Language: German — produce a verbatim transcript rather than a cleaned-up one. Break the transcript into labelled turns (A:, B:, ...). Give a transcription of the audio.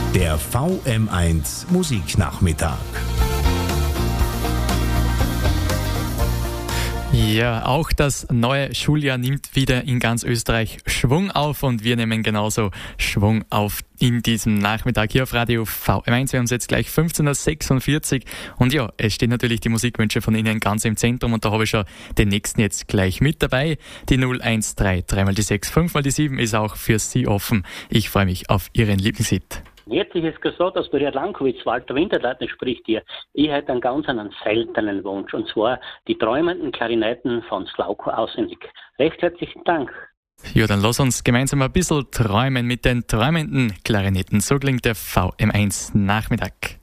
A: Der V M eins Musiknachmittag.
B: Ja, auch das neue Schuljahr nimmt wieder in ganz Österreich Schwung auf und wir nehmen genauso Schwung auf in diesem Nachmittag hier auf Radio V M eins. Wir haben es jetzt gleich fünfzehn Uhr sechsundvierzig und ja, es stehen natürlich die Musikwünsche von Ihnen ganz im Zentrum und da habe ich schon den nächsten jetzt gleich mit dabei. Die null eins drei, drei mal die sechs, fünf mal die sieben ist auch für Sie offen. Ich freue mich auf Ihren Lieblingshit.
C: Jetzt ist es gesagt, dass Beriat Lankowitz, Walter Winterleitner spricht hier. Ich hätte einen ganz einen seltenen Wunsch, und zwar die träumenden Klarinetten von Slauko auswendig. Recht herzlichen Dank.
B: Ja, dann lass uns gemeinsam ein bisschen träumen mit den träumenden Klarinetten. So klingt der V M eins Nachmittag.